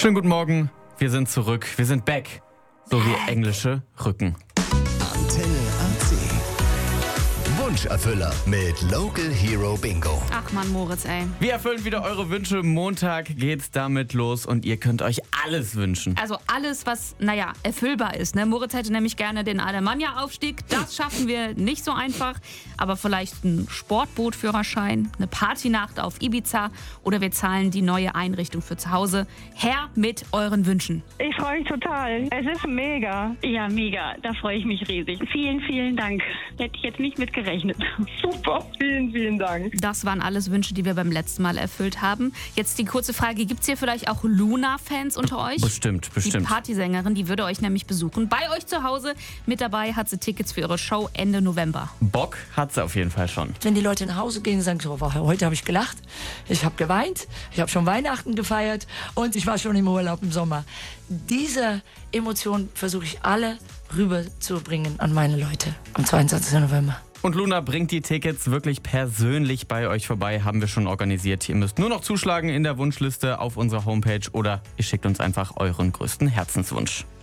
Schönen guten Morgen, wir sind zurück, wir sind back, so wie englische Rücken. Antenne AC. Wunscherfüller mit Local Hero Bingo. Ach man, Moritz, ey. Wir erfüllen wieder eure Wünsche, Montag geht's damit los und ihr könnt euch alles wünschen. Also alles, was, erfüllbar ist. Ne? Moritz hätte nämlich gerne den Alemannia-Aufstieg. Das schaffen wir nicht so einfach. Aber vielleicht ein Sportbootführerschein, eine Partynacht auf Ibiza oder wir zahlen die neue Einrichtung für zu Hause. Her mit euren Wünschen. Ich freue mich total. Es ist mega. Ja, mega. Da freue ich mich riesig. Vielen, vielen Dank. Hätte ich jetzt nicht mit gerechnet. Super. Vielen, vielen Dank. Das waren alles Wünsche, die wir beim letzten Mal erfüllt haben. Jetzt die kurze Frage, gibt es hier vielleicht auch Luna-Fans unter euch? Bestimmt. Die Partysängerin, die würde euch nämlich besuchen. Bei euch zu Hause. Mit dabei hat sie Tickets für ihre Show Ende November. Bock hat sie auf jeden Fall schon. Wenn die Leute nach Hause gehen und sagen, so, heute habe ich gelacht, ich habe geweint, ich habe schon Weihnachten gefeiert und ich war schon im Urlaub im Sommer. Diese Emotionen versuche ich alle rüberzubringen an meine Leute am 22. November. Und Luna bringt die Tickets wirklich persönlich bei euch vorbei, haben wir schon organisiert. Ihr müsst nur noch zuschlagen in der Wunschliste auf unserer Homepage oder ihr schickt uns einfach euren größten Herzenswunsch.